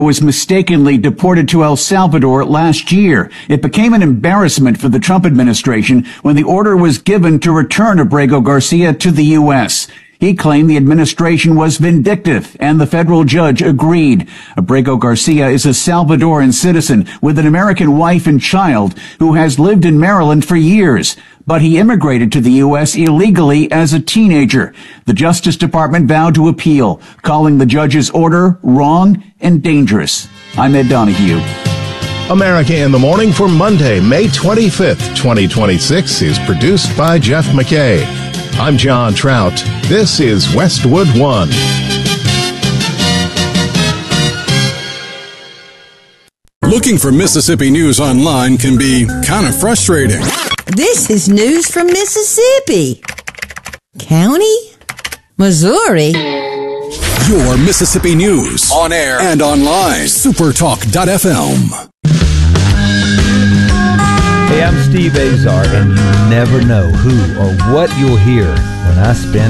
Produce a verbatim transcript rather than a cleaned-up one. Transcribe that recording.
was mistakenly deported to El Salvador last year. It became an embarrassment for the Trump administration when the order was given to return Abrego Garcia to the U S. He claimed the administration was vindictive, and the federal judge agreed. Abrego Garcia is a Salvadoran citizen with an American wife and child who has lived in Maryland for years, but he immigrated to the U S illegally as a teenager. The Justice Department vowed to appeal, calling the judge's order wrong and dangerous. I'm Ed Donahue. America in the Morning for Monday, May twenty-fifth, twenty twenty-six is produced by Jeff McKay. I'm John Trout. This is Westwood One. Looking for Mississippi news online can be kind of frustrating. This is news from Mississippi. County? Missouri? Your Mississippi news on air and online. supertalk dot f m. Hey, I'm Steve Azar, and you never know who or what you'll hear when I spin